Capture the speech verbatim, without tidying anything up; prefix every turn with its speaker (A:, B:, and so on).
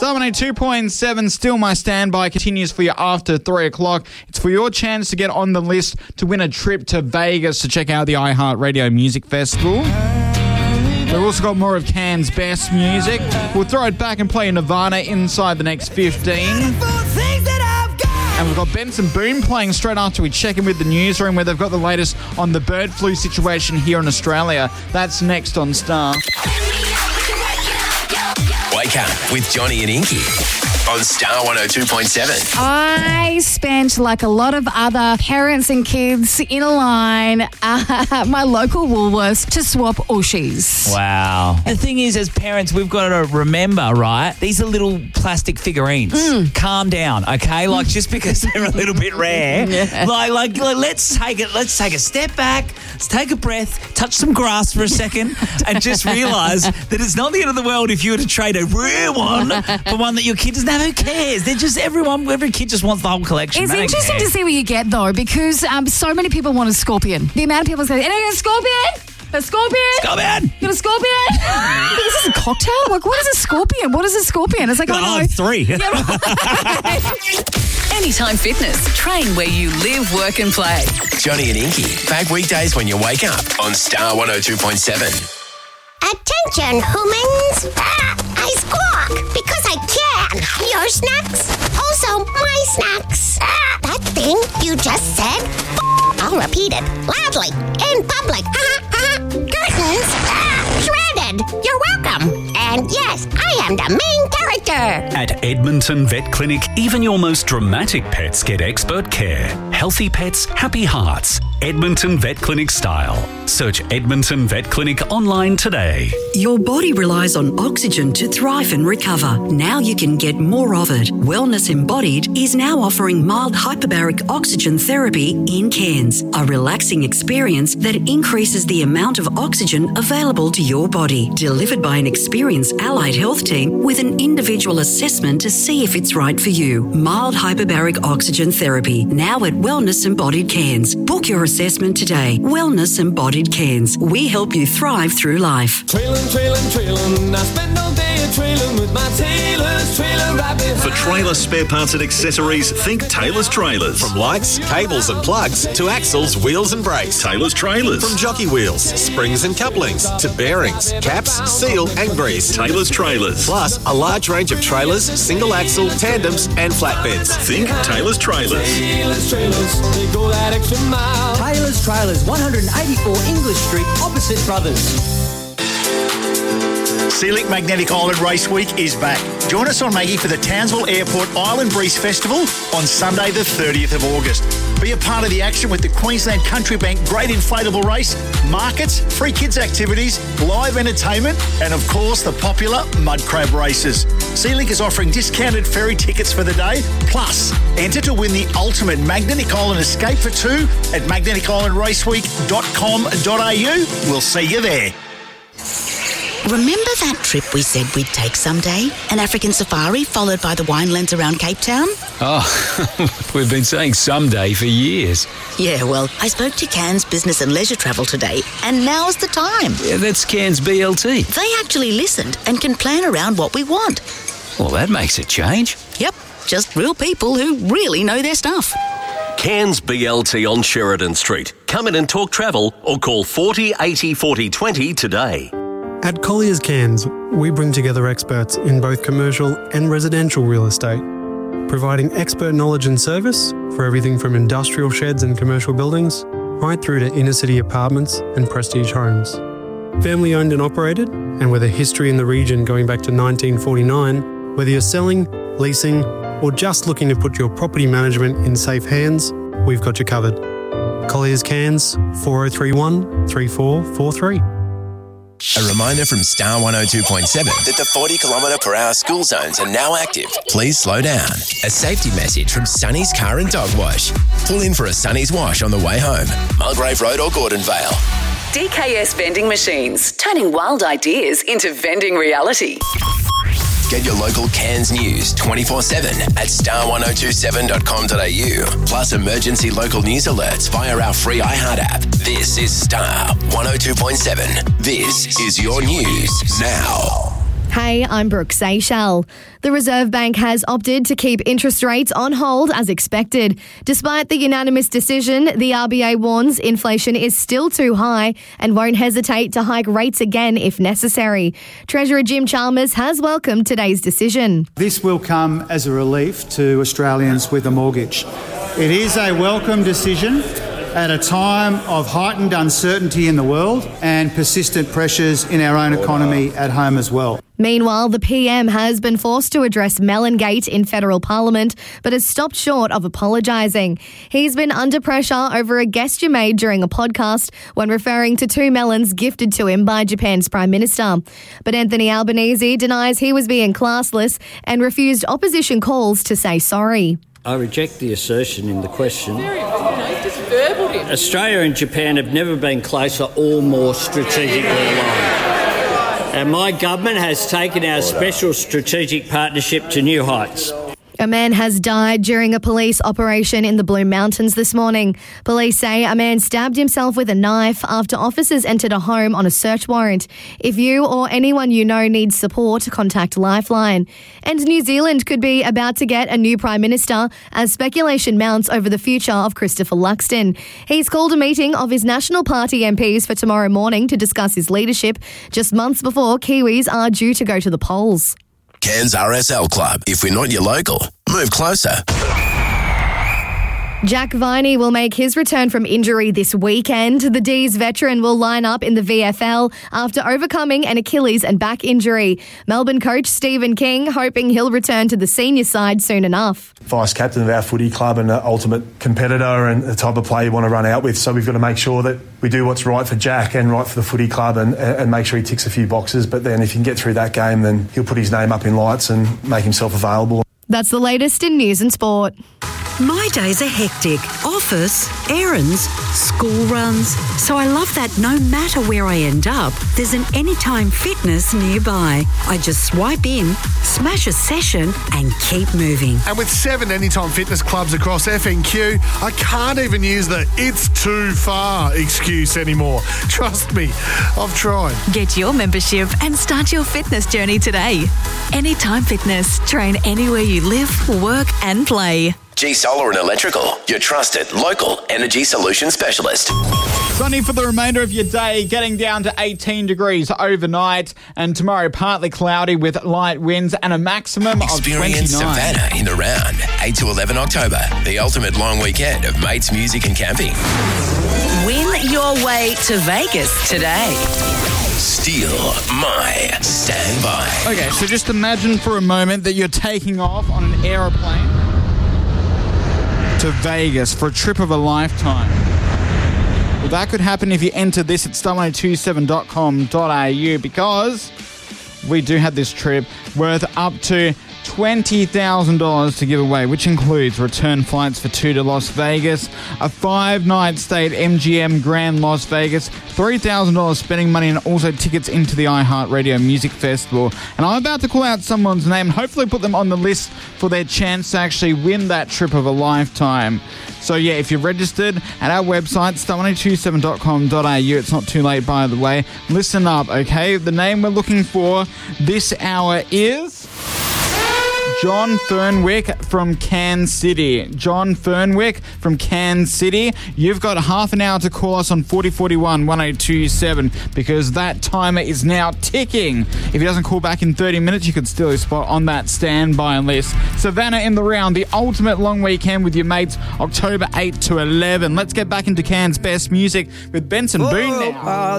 A: Star one oh two point seven, Still My Standby, continues for you after three o'clock. It's for your chance to get on the list to win a trip to Vegas to check out the iHeartRadio Music Festival. We've also got more of Cairns' best music. We'll throw it back and play Nirvana inside the next fifteen. And we've got Benson Boone playing straight after we check in with the newsroom, where they've got the latest on the bird flu situation here in Australia. That's next on Star.
B: Wake up with Johnny and Inky on Star one oh two point seven.
C: I spent, like a lot of other parents and kids, in a line at my local Woolworths to swap Ooshies.
D: Wow. The thing is, as parents, we've got to remember, right, these are little plastic figurines. Mm. Calm down, okay? Like, just because they're a little bit rare, yeah. like, like, like, let's take it, let's take a step back, let's take a breath, touch some grass for a second, and just realise that it's not the end of the world if you were to trade a rare one for one that your kid doesn't have. Who cares? They're just everyone, every kid just wants the whole collection.
C: It's
D: They don't
C: interesting
D: care.
C: to see what you get, though, because um, so many people want a scorpion. The amount of people say, "Anyone got a scorpion? A scorpion?
D: Scorpion!
C: You got a scorpion?" Is this a cocktail? Like, what is a scorpion? What is a scorpion? It's like, oh,
D: oh
C: no.
D: three.
E: Anytime Fitness. Train where you live, work and play.
B: Johnny and Inky, back weekdays when you wake up on Star one oh two point seven.
F: Attention, humans! Ah, I squawk because I can. Your snacks, also my snacks. Ah, that thing you just said, f- I'll repeat it loudly in public. Ha ha! Curtains, ah, shredded. You're welcome. And yes, I am the main character.
G: At Edmonton Vet Clinic, even your most dramatic pets get expert care. Healthy pets, happy hearts. Edmonton Vet Clinic style. Search Edmonton Vet Clinic online today.
H: Your body relies on oxygen to thrive and recover. Now you can get more of it. Wellness Embodied is now offering mild hyperbaric oxygen therapy in Cairns, a relaxing experience that increases the amount of oxygen available to your body. Delivered by an experienced allied health team with an individual assessment to see if it's right for you. Mild hyperbaric oxygen therapy, now at Wellness Embodied Cairns. Book your assessment today. Wellness Embodied Cairns. We help you thrive through life.
I: Trailin', trailin', trailin', I spend all day a trailin' with my Taylor's trailer right behind.
J: For trailer spare parts and accessories, think Taylor's Trailers.
K: From lights, cables and plugs to axles, wheels and brakes.
J: Taylor's Trailers.
K: From jockey wheels, springs and couplings to bearings, caps, seal and grease.
J: Taylor's Trailers.
K: Plus a large range of trailers, single axle, tandems and flatbeds.
J: Think Taylor's Trailers.
I: Taylor's Trailers, they go that extra mile.
L: Taylor's Trailers, one eighty-four English Street, opposite Brothers.
M: Sealink Magnetic Island Race Week is back. Join us on Maggie for the Townsville Airport Island Breeze Festival on Sunday the thirtieth of August. Be a part of the action with the Queensland Country Bank Great Inflatable Race, markets, free kids activities, live entertainment and of course the popular mud crab races. Sealink is offering discounted ferry tickets for the day, plus enter to win the ultimate Magnetic Island escape for two at magnetic island race week dot com dot a u. We'll see you there.
N: Remember that trip we said we'd take someday? An African safari followed by the winelands around Cape Town?
O: Oh, we've been saying someday for years.
N: Yeah, well, I spoke to Cairns Business and Leisure Travel today, and now's the time.
O: Yeah, that's Cairns B L T.
N: They actually listened and can plan around what we want.
O: Well, that makes a change.
N: Yep, just real people who really know their stuff.
P: Cairns B L T on Sheridan Street. Come in and talk travel or call forty eighty forty twenty today.
Q: At Colliers Cairns, we bring together experts in both commercial and residential real estate, providing expert knowledge and service for everything from industrial sheds and commercial buildings right through to inner city apartments and prestige homes. Family owned and operated, and with a history in the region going back to nineteen forty-nine, whether you're selling, leasing, or just looking to put your property management in safe hands, we've got you covered. Colliers Cairns, four oh three one, three four four three.
B: A reminder from Star one oh two point seven that the forty kilometre per hour school zones are now active. Please slow down. A safety message from Sunny's Car and Dog Wash. Pull in for a Sunny's Wash on the way home. Mulgrave Road or Gordon Vale.
E: D K S Vending Machines, turning wild ideas into vending reality.
B: Get your local Cairns news twenty-four seven at star one oh two seven dot com dot a u. Plus emergency local news alerts via our free iHeart app. This is Star one oh two point seven. This is your news now.
R: Hey, I'm Brooke Seychelles. The Reserve Bank has opted to keep interest rates on hold as expected. Despite the unanimous decision, the R B A warns inflation is still too high and won't hesitate to hike rates again if necessary. Treasurer Jim Chalmers has welcomed today's decision.
S: This will come as a relief to Australians with a mortgage. It is a welcome decision at a time of heightened uncertainty in the world and persistent pressures in our own economy at home as well.
R: Meanwhile, the P M has been forced to address Mellongate in federal parliament, but has stopped short of apologising. He's been under pressure over a gesture made during a podcast when referring to two melons gifted to him by Japan's Prime Minister. But Anthony Albanese denies he was being classless and refused opposition calls to say sorry.
T: I reject the assertion in the question. Australia and Japan have never been closer or more strategically aligned. And my government has taken our special strategic partnership to new heights.
R: A man has died during a police operation in the Blue Mountains this morning. Police say a man stabbed himself with a knife after officers entered a home on a search warrant. If you or anyone you know needs support, contact Lifeline. And New Zealand could be about to get a new Prime Minister as speculation mounts over the future of Christopher Luxton. He's called a meeting of his National Party M Ps for tomorrow morning to discuss his leadership, just months before Kiwis are due to go to the polls.
B: Cairns R S L Club. If we're not your local, move closer.
R: Jack Viney will make his return from injury this weekend. The D's veteran will line up in the V F L after overcoming an Achilles and back injury. Melbourne coach Stephen King hoping he'll return to the senior side soon enough.
U: Vice captain of our footy club and an ultimate competitor and the type of player you want to run out with. So we've got to make sure that we do what's right for Jack and right for the footy club and, and make sure he ticks a few boxes. But then if he can get through that game, then he'll put his name up in lights and make himself available.
R: That's the latest in news and sport.
H: My days are hectic. Office, errands, school runs. So I love that no matter where I end up, there's an Anytime Fitness nearby. I just swipe in, smash a session and keep moving.
V: And with seven Anytime Fitness clubs across F N Q, I can't even use the "it's too far" excuse anymore. Trust me, I've tried.
W: Get your membership and start your fitness journey today. Anytime Fitness. Train anywhere you live, work and play.
B: G Solar and Electrical, your trusted local energy solution specialist.
A: Sunny for the remainder of your day, getting down to eighteen degrees overnight, and tomorrow partly cloudy with light winds and a maximum
B: Experience
A: of twenty-nine.
B: Savannah in the round, eight to eleven October, the ultimate long weekend of mates, music and camping.
E: Win your way to Vegas today.
B: Steal my standby.
A: Okay, so just imagine for a moment that you're taking off on an aeroplane to Vegas for a trip of a lifetime. Well, that could happen if you enter this at star one oh two seven dot com dot a u because we do have this trip worth up to twenty thousand dollars to give away, which includes return flights for two to Las Vegas, a five-night stay at M G M Grand Las Vegas, three thousand dollars spending money, and also tickets into the iHeartRadio Music Festival. And I'm about to call out someone's name and hopefully put them on the list for their chance to actually win that trip of a lifetime. So yeah, if you're registered at our website, star one oh two seven dot com dot a u, it's not too late by the way, listen up, okay? The name we're looking for this hour is John Fernwick from Cairns City. John Fernwick from Cairns City. You've got half an hour to call us on forty forty-one one oh two seven because that timer is now ticking. If he doesn't call back in thirty minutes, you could steal his spot on that standby list. Savannah in the round, the ultimate long weekend with your mates, October eighth to eleven. Let's get back into Cairns' best music with Benson Boone now.